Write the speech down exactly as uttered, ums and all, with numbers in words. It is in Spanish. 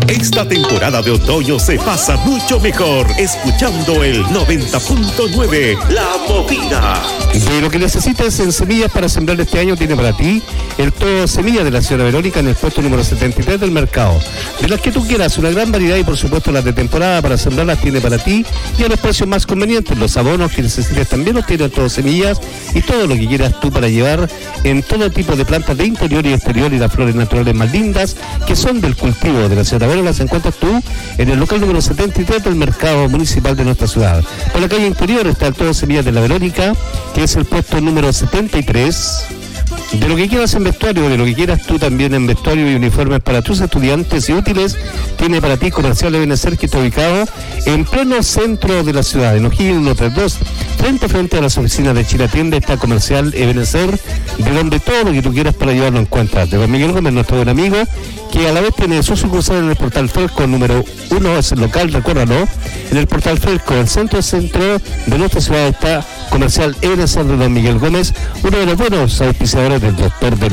Esta temporada de otoño se pasa mucho mejor escuchando el noventa punto nueve La Movida. De lo que necesitas en semillas para sembrar este año tiene para ti el todo semillas de la señora Verónica en el puesto número setenta y tres del mercado. De las que tú quieras, una gran variedad y por supuesto las de temporada para sembrarlas tiene para ti y a los precios más convenientes. Los abonos que necesites también los tiene todo semillas y todo lo que quieras tú para llevar en todo tipo de plantas de interior y exterior y las flores naturales más lindas que son del cultivo de la señora Verónica. Las encuentras tú en el local número setenta y tres del mercado municipal de nuestra ciudad. Por la calle interior está el todo semillas de la Verónica, que es el puesto número setenta y tres. De lo que quieras en vestuario, de lo que quieras tú también en vestuario y uniformes para tus estudiantes y útiles, tiene para ti Comercial Ebenecer, que está ubicado en pleno centro de la ciudad, en O'Higgins ciento treinta y dos, frente a frente a las oficinas de Chilatienda está Comercial Ebenecer, de donde todo lo que tú quieras para llevarlo encuentras. De Don Miguel Gómez, nuestro buen amigo, que a la vez tiene su sucursal en el Portal Fresco número uno, es el local, recuérdalo, en el Portal Fresco, el centro centro de nuestra ciudad está Comercial Ebenecer de Don Miguel Gómez, uno de los buenos auspiciadores del doctor de